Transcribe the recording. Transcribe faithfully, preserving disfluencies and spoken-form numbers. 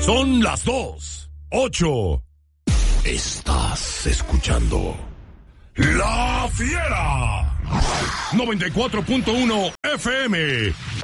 Son las dos, ocho. Estás escuchando La Fiera. noventa y cuatro punto uno F M.